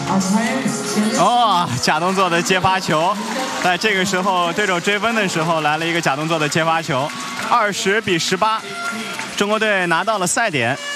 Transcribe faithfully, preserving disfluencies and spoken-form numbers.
哦，假动作的接发球，在这个时候对手追分的时候来了一个假动作的接发球，二十比十八，中国队拿到了赛点。